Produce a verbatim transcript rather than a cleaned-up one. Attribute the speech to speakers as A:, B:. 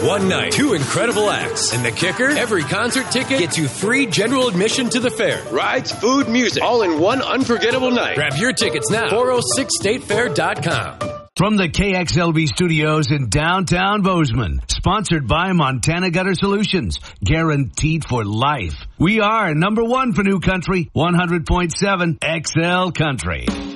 A: one night, two incredible acts. And the kicker? Every concert ticket gets you free general admission to the fair.
B: Rides, food, music, all in one unforgettable night.
A: Grab your tickets now. four oh six state fair dot com.
C: From the K X L V studios in downtown Bozeman, sponsored by Montana Gutter Solutions, guaranteed for life. We are number one for New Country, one hundred point seven X L Country.